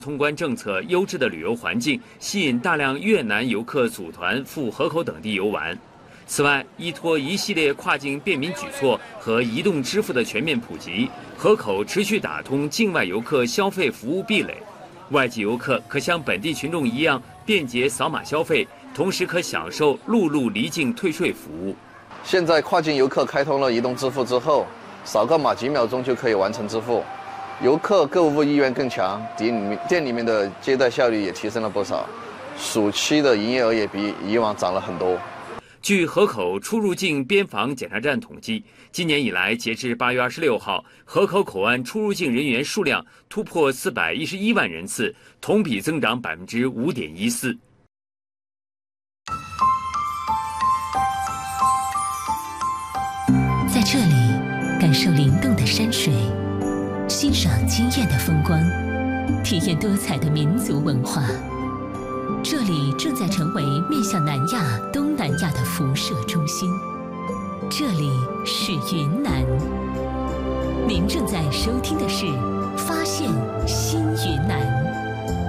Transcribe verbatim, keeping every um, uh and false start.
通关政策、优质的旅游环境，吸引大量越南游客组团赴河口等地游玩。此外，依托一系列跨境便民举措和移动支付的全面普及，河口持续打通境外游客消费服务壁垒。外籍游客可像本地群众一样便捷扫码消费，同时可享受陆路离境退税服务。 现在跨境游客开通了移动支付之后，扫个码几秒钟就可以完成支付。游客购物意愿更强，店里面店里面的接待效率也提升了不少，暑期的营业额也比以往涨了很多。 据河口出入境边防检查站统计，今年以来，截至八月二十六号，河口口岸出入境人员数量突破四百一十一万人次，同比增长百分之五点一四。 在这里，感受灵动的山水。欣赏惊艳的风光，体验多彩的民族文化。这里正在成为面向南亚、东南亚的辐射中心。这里是云南。您正在收听的是《发现新云南》。